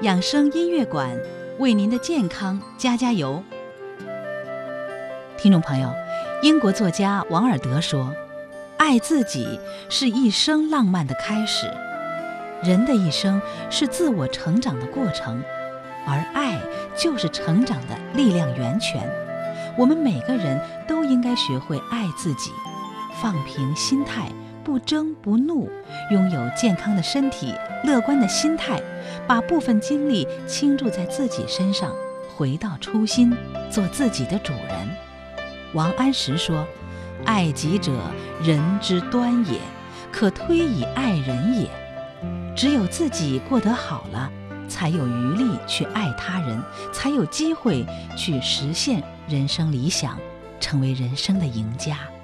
养生音乐馆为您的健康加加油。听众朋友，英国作家王尔德说，爱自己是一生浪漫的开始。人的一生是自我成长的过程，而爱就是成长的力量源泉。我们每个人都应该学会爱自己，放平心态，不争不怒，拥有健康的身体，乐观的心态，把部分精力倾注在自己身上，回到初心，做自己的主人。王安石说，爱己者，人之端也，可推以爱人也。只有自己过得好了，才有余力去爱他人，才有机会去实现人生理想，成为人生的赢家。